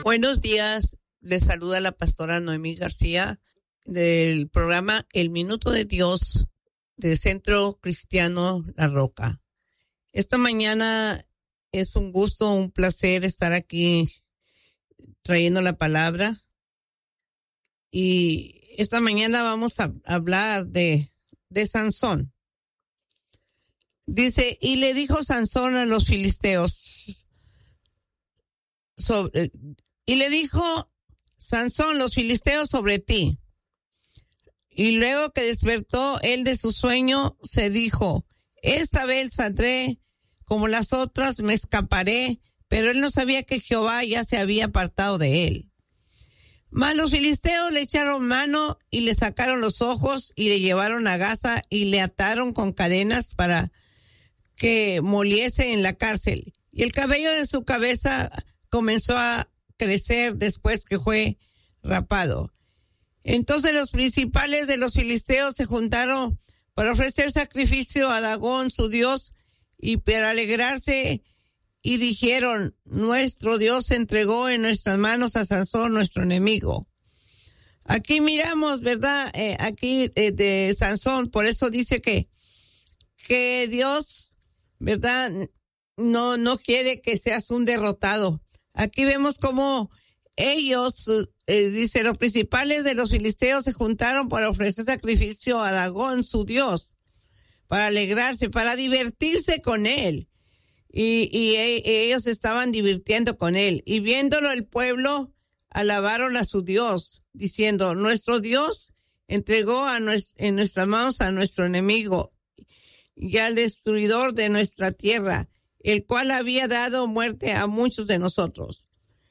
Buenos días, les saluda la pastora Noemí García del programa El Minuto de Dios del Centro Cristiano La Roca. Esta mañana es un gusto, un placer estar aquí trayendo la palabra. Y esta mañana vamos a hablar de Sansón. Dice, y le dijo Sansón a los filisteos, y le dijo Sansón, los filisteos sobre ti. Y luego que despertó él de su sueño, se dijo, esta vez saldré como las otras, me escaparé, pero él no sabía que Jehová ya se había apartado de él. Mas los filisteos le echaron mano y le sacaron los ojos y le llevaron a Gaza y le ataron con cadenas para que moliese en la cárcel. Y el cabello de su cabeza comenzó a crecer después que fue rapado. Entonces los principales de los filisteos se juntaron para ofrecer sacrificio a Dagón, su dios, y para alegrarse, y dijeron, nuestro Dios entregó en nuestras manos a Sansón, nuestro enemigo. Aquí miramos, ¿verdad? Aquí de Sansón, por eso dice que Dios, ¿verdad? No quiere que seas un derrotado. Aquí vemos cómo ellos, dice, los principales de los filisteos se juntaron para ofrecer sacrificio a Dagón, su dios, para alegrarse, para divertirse con él. Y ellos estaban divirtiendo con él. Y viéndolo el pueblo, alabaron a su Dios, diciendo, nuestro Dios entregó en nuestras manos a nuestro enemigo y al destruidor de nuestra tierra, el cual había dado muerte a muchos de nosotros.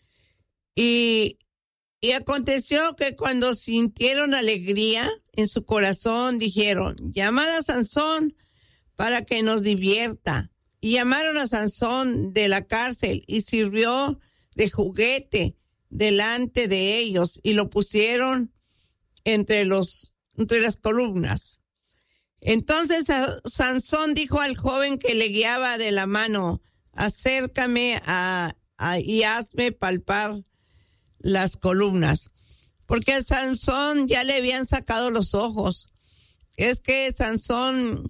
Y aconteció que cuando sintieron alegría en su corazón, dijeron, llamad a Sansón para que nos divierta. Y llamaron a Sansón de la cárcel y sirvió de juguete delante de ellos y lo pusieron entre las columnas. Entonces Sansón dijo al joven que le guiaba de la mano, acércame y hazme palpar las columnas. Porque a Sansón ya le habían sacado los ojos. Es que Sansón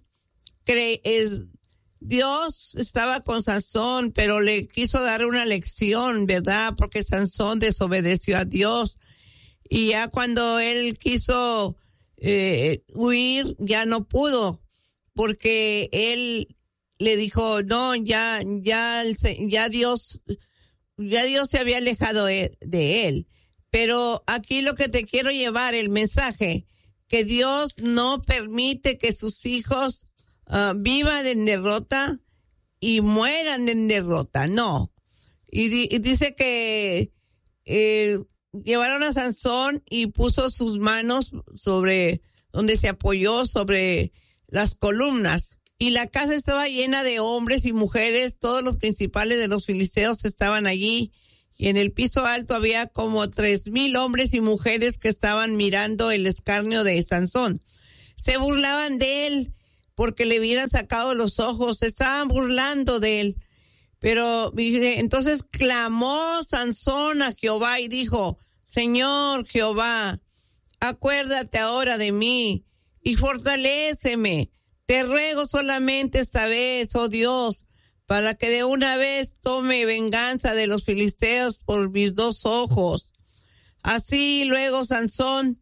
Dios estaba con Sansón, pero le quiso dar una lección, ¿verdad? Porque Sansón desobedeció a Dios. Y ya cuando él quiso huir, ya no pudo, porque él le dijo, no, ya Dios se había alejado de él. Pero aquí lo que te quiero llevar, el mensaje, que Dios no permite que sus hijos vivan en derrota y mueran en derrota, no. Y dice que llevaron a Sansón y puso sus manos sobre donde se apoyó sobre las columnas. Y la casa estaba llena de hombres y mujeres, todos los principales de los filisteos estaban allí. Y en el piso alto había como 3,000 hombres y mujeres que estaban mirando el escarnio de Sansón. Se burlaban de él porque le hubieran sacado los ojos, se estaban burlando de él. Pero entonces clamó Sansón a Jehová y dijo, Señor Jehová, acuérdate ahora de mí y fortaléceme. Te ruego solamente esta vez, oh Dios, para que de una vez tome venganza de los filisteos por mis 2 ojos. Asió luego Sansón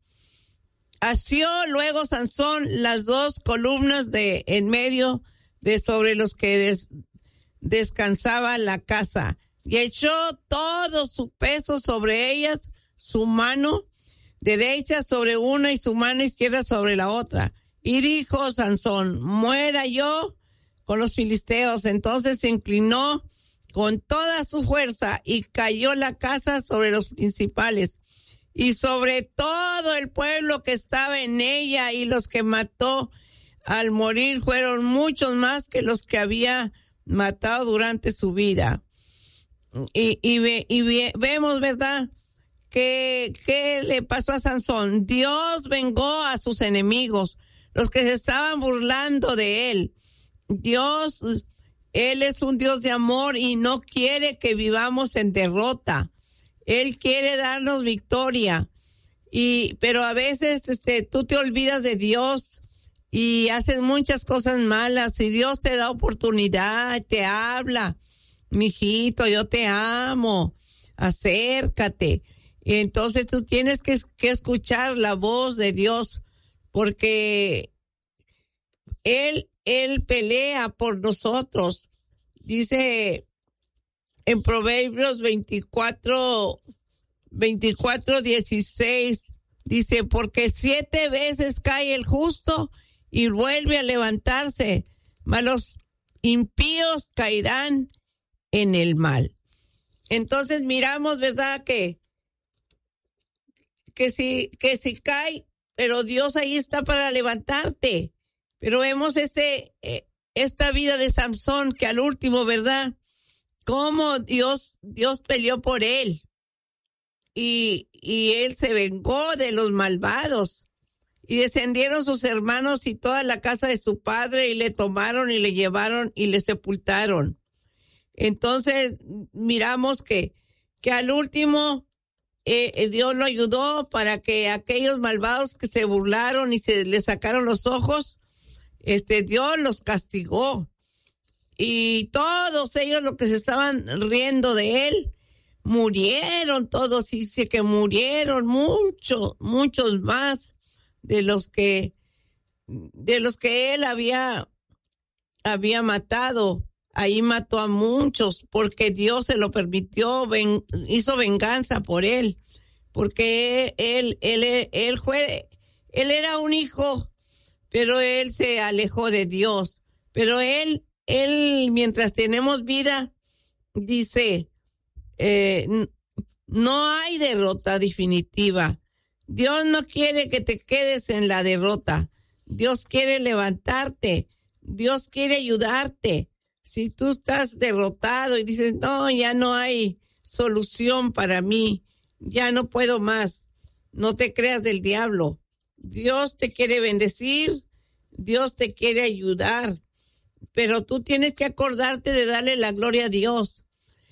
las 2 columnas de en medio de sobre los que descansaba la casa, y echó todo su peso sobre ellas, su mano derecha sobre una y su mano izquierda sobre la otra. Y dijo Sansón, muera yo con los filisteos. Entonces se inclinó con toda su fuerza y cayó la casa sobre los principales y sobre todo el pueblo que estaba en ella, y los que mató al morir fueron muchos más que los que había matado durante su vida. Y vemos, ¿verdad?, ¿qué le pasó a Sansón? Dios vengó a sus enemigos, los que se estaban burlando de él. Dios, Él es un Dios de amor y no quiere que vivamos en derrota. Él quiere darnos victoria. Pero a veces, tú te olvidas de Dios y haces muchas cosas malas, y Dios te da oportunidad, te habla: mijito, yo te amo, acércate. Y entonces tú tienes que escuchar la voz de Dios, porque Él pelea por nosotros. Dice en Proverbios 24:16, dice: porque 7 veces cae el justo y vuelve a levantarse, mas los impíos caerán en el mal. Entonces miramos, ¿verdad? Que si cae, pero Dios ahí está para levantarte. Pero vemos esta vida de Samsón, que al último, ¿verdad? Cómo Dios peleó por él. Y él se vengó de los malvados. Y descendieron sus hermanos y toda la casa de su padre, y le tomaron y le llevaron y le sepultaron. Entonces miramos que al último Dios lo ayudó para que aquellos malvados que se burlaron y se les sacaron los ojos, Dios los castigó. Y todos ellos, los que se estaban riendo de él, murieron todos. Y dice que murieron muchos más de los que él había matado. Ahí mató a muchos porque Dios se lo permitió, hizo venganza por él, porque él era un hijo, pero él se alejó de Dios. Pero él, mientras tenemos vida, dice, no hay derrota definitiva. Dios no quiere que te quedes en la derrota. Dios quiere levantarte. Dios quiere ayudarte. Si tú estás derrotado y dices: no, ya no hay solución para mí, ya no puedo más, no te creas del diablo. Dios te quiere bendecir, Dios te quiere ayudar, pero tú tienes que acordarte de darle la gloria a Dios.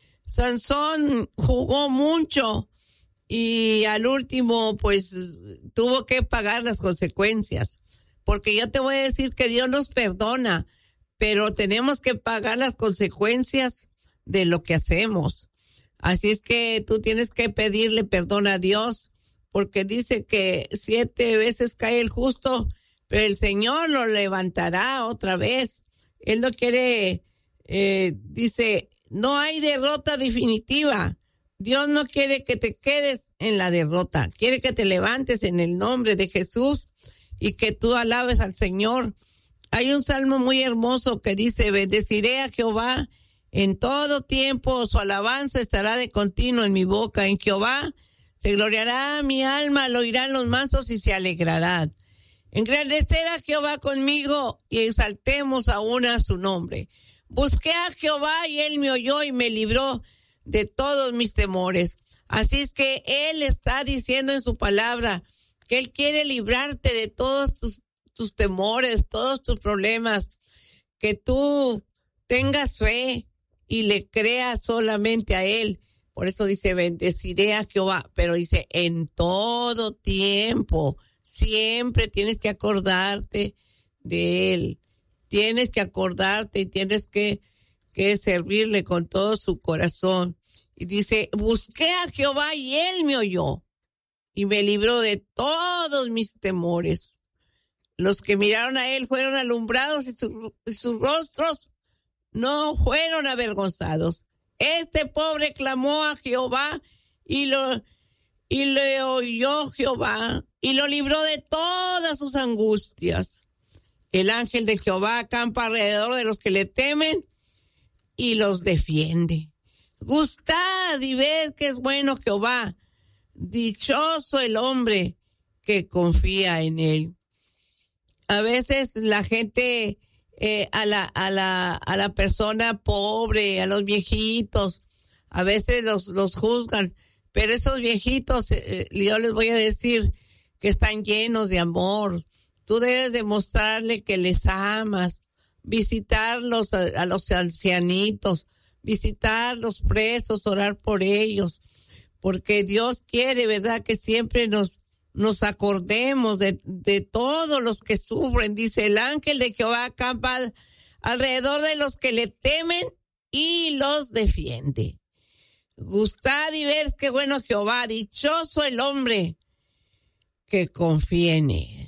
Sansón jugó mucho y al último pues tuvo que pagar las consecuencias, porque yo te voy a decir que Dios nos perdona, pero tenemos que pagar las consecuencias de lo que hacemos. Así es que tú tienes que pedirle perdón a Dios, porque dice que 7 veces cae el justo, pero el Señor lo levantará otra vez. Él no quiere, dice, no hay derrota definitiva. Dios no quiere que te quedes en la derrota, quiere que te levantes en el nombre de Jesús y que tú alabes al Señor. Hay un salmo muy hermoso que dice: bendeciré a Jehová en todo tiempo, su alabanza estará de continuo en mi boca. En Jehová se gloriará mi alma, lo oirán los mansos y se alegrarán. Engrandecer a Jehová conmigo y exaltemos aún a su nombre. Busqué a Jehová y él me oyó y me libró de todos mis temores. Así es que él está diciendo en su palabra que él quiere librarte de todos tus temores, todos tus problemas, que tú tengas fe y le creas solamente a él. Por eso dice: bendeciré a Jehová, pero dice en todo tiempo. Siempre tienes que acordarte de él, tienes que acordarte y tienes que servirle con todo su corazón. Y dice: busqué a Jehová y él me oyó y me libró de todos mis temores. Los que miraron a él fueron alumbrados y sus rostros no fueron avergonzados. Este pobre clamó a Jehová y le oyó Jehová y lo libró de todas sus angustias. El ángel de Jehová acampa alrededor de los que le temen y los defiende. Gustad y ved que es bueno Jehová. Dichoso el hombre que confía en él. A veces la gente, a la persona pobre, a los viejitos, a veces los juzgan, pero esos viejitos, yo les voy a decir que están llenos de amor. Tú debes demostrarle que les amas, visitarlos a los ancianitos, visitar los presos, orar por ellos, porque Dios quiere, ¿verdad?, que siempre nos acordemos de todos los que sufren. Dice, el ángel de Jehová acampa alrededor de los que le temen y los defiende. Gustad y ver qué bueno Jehová, dichoso el hombre que confía en él.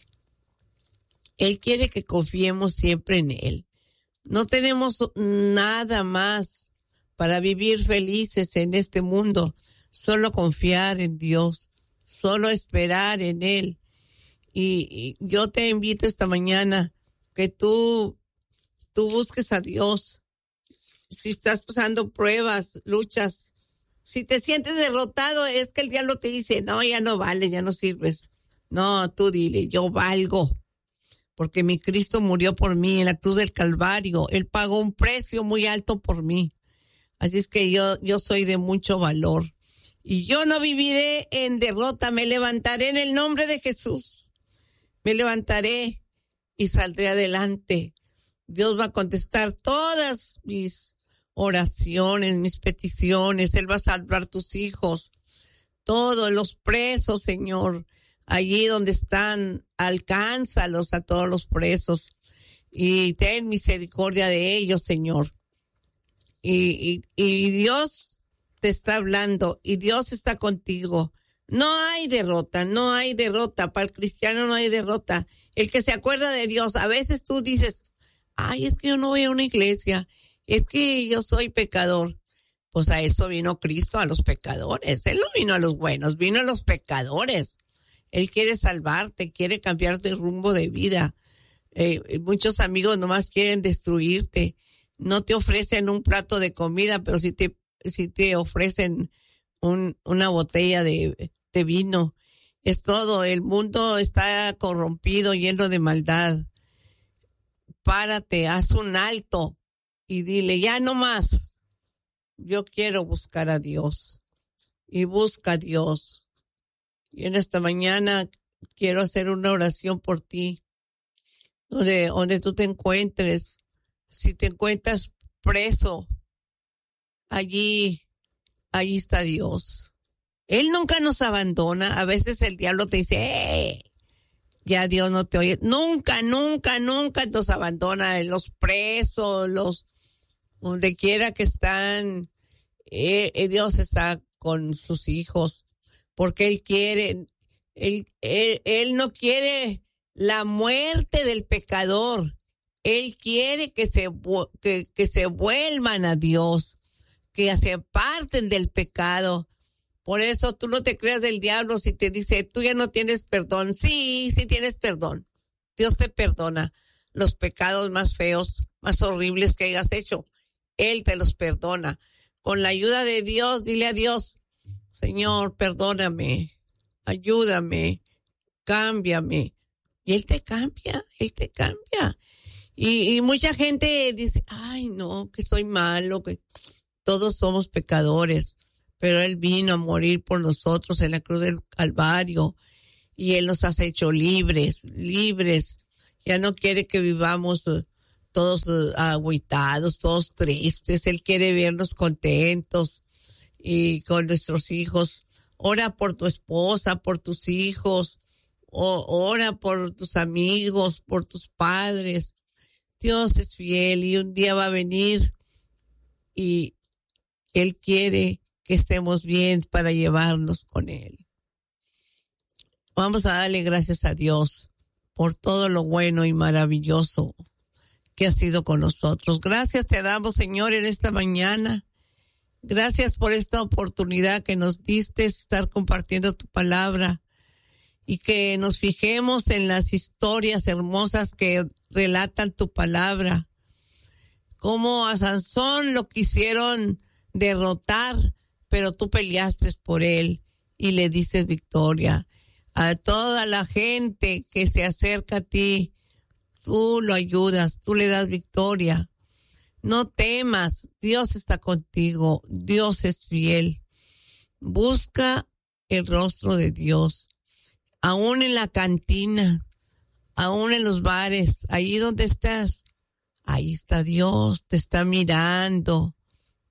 Él quiere que confiemos siempre en él. No tenemos nada más para vivir felices en este mundo, solo confiar en Dios, solo esperar en él. Y yo te invito esta mañana que tú busques a Dios. Si estás pasando pruebas, luchas, si te sientes derrotado, es que el diablo te dice, no, ya no vales, ya no sirves. No, tú dile, yo valgo, porque mi Cristo murió por mí en la cruz del Calvario. Él pagó un precio muy alto por mí. Así es que yo soy de mucho valor. Y yo no viviré en derrota, me levantaré en el nombre de Jesús. Me levantaré y saldré adelante. Dios va a contestar todas mis oraciones, mis peticiones. Él va a salvar tus hijos, todos los presos, Señor, allí donde están, alcánzalos a todos los presos y ten misericordia de ellos, Señor. Y Dios te está hablando y Dios está contigo. No hay derrota, no hay derrota. Para el cristiano no hay derrota. El que se acuerda de Dios, a veces tú dices, ay, es que yo no voy a una iglesia, es que yo soy pecador. Pues a eso vino Cristo, a los pecadores. Él no vino a los buenos, vino a los pecadores. Él quiere salvarte, quiere cambiarte el rumbo de vida. Muchos amigos nomás quieren destruirte. No te ofrecen un plato de comida, pero si te ofrecen una botella de vino. Es todo. El mundo está corrompido, lleno de maldad. Párate, haz un alto y dile, ya no más. Yo quiero buscar a Dios. Y busca a Dios. Y en esta mañana quiero hacer una oración por ti. Donde tú te encuentres. Si te encuentras preso, allí está Dios. Él nunca nos abandona. A veces el diablo te dice, ya Dios no te oye. Nunca nos abandona. Los presos, donde quiera que están, Dios está con sus hijos, porque Él quiere, Él no quiere la muerte del pecador. Él quiere que se vuelvan a Dios, que se aparten del pecado. Por eso tú no te creas del diablo si te dice, tú ya no tienes perdón. Sí tienes perdón. Dios te perdona los pecados más feos, más horribles que hayas hecho. Él te los perdona. Con la ayuda de Dios, dile a Dios, Señor, perdóname, ayúdame, cámbiame. Y Él te cambia. Y mucha gente dice, ay no, que soy malo, que todos somos pecadores. Pero Él vino a morir por nosotros en la cruz del Calvario y Él nos ha hecho libres. Ya no quiere que vivamos todos agüitados, todos tristes. Él quiere vernos contentos y con nuestros hijos. Ora por tu esposa, por tus hijos, ora por tus amigos, por tus padres. Dios es fiel y un día va a venir y Él quiere que estemos bien para llevarnos con Él. Vamos a darle gracias a Dios por todo lo bueno y maravilloso que ha sido con nosotros. Gracias te damos, Señor, en esta mañana. Gracias por esta oportunidad que nos diste estar compartiendo tu palabra y que nos fijemos en las historias hermosas que relatan tu palabra. Como a Sansón lo quisieron derrotar, pero tú peleaste por él y le dices victoria. A toda la gente que se acerca a ti, tú lo ayudas, tú le das victoria. No temas, Dios está contigo, Dios es fiel. Busca el rostro de Dios, aún en la cantina, aún en los bares, ahí donde estás, ahí está Dios, te está mirando.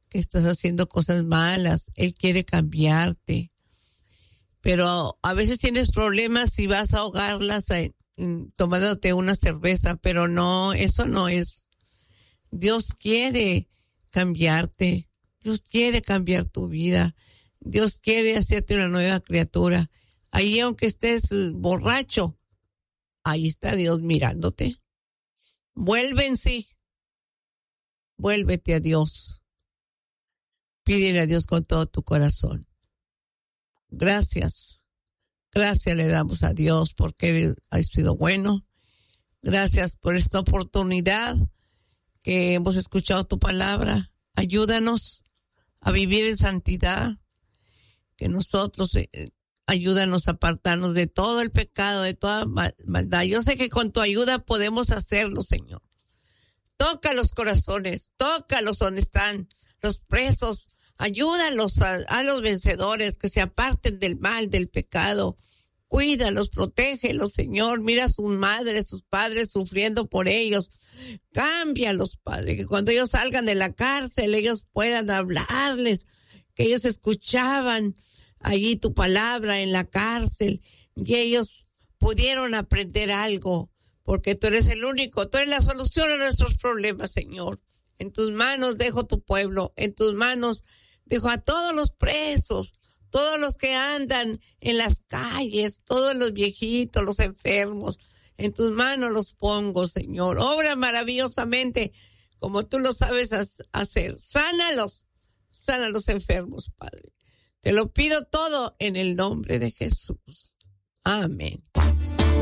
que estás haciendo cosas malas. Él quiere cambiarte. Pero a veces tienes problemas y vas a ahogarlas tomándote una cerveza, pero no, eso no es. Dios quiere cambiarte. Dios quiere cambiar tu vida. Dios quiere hacerte una nueva criatura. Ahí, aunque estés borracho, ahí está Dios mirándote. Vuelve en sí. Vuélvete a Dios. Pídele a Dios con todo tu corazón. Gracias. Gracias le damos a Dios porque Él ha sido bueno. Gracias por esta oportunidad que hemos escuchado tu palabra. Ayúdanos a vivir en santidad. Que nosotros, ayúdanos a apartarnos de todo el pecado, de toda maldad. Yo sé que con tu ayuda podemos hacerlo, Señor. Toca los corazones, tócalos donde están los presos. Ayúdalos a los vencedores que se aparten del mal, del pecado. Cuídalos, protégelos, Señor. Mira a sus madres, sus padres sufriendo por ellos. Cámbialos, Padre, que cuando ellos salgan de la cárcel, ellos puedan hablarles, que ellos escuchaban allí tu palabra en la cárcel y ellos pudieron aprender algo, porque tú eres el único, tú eres la solución a nuestros problemas, Señor. En tus manos dejo tu pueblo, en tus manos dejo a todos los presos, todos los que andan en las calles, todos los viejitos, los enfermos, en tus manos los pongo, Señor. Obra maravillosamente como tú lo sabes hacer. Sánalos, sana a los enfermos, Padre. Te lo pido todo en el nombre de Jesús. Amén.